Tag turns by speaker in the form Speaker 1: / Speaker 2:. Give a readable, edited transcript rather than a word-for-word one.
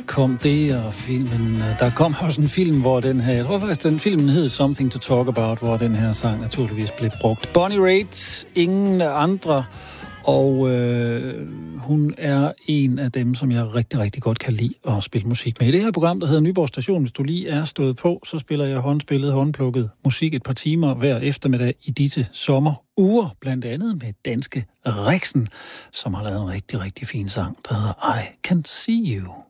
Speaker 1: kom det, og filmen, der kom også en film, hvor den her, jeg tror faktisk, den filmen hed Something to Talk About, hvor den her sang naturligvis blev brugt. Bonnie Raitt, ingen andre, og hun er en af dem, som jeg rigtig, rigtig godt kan lide at spille musik med. I det her program, der hedder Nyborg Station, hvis du lige er stået på, så spiller jeg håndplukket musik et par timer hver eftermiddag i disse sommeruger, blandt andet med danske Rexen, som har lavet en rigtig, rigtig fin sang, der hedder I Can See You.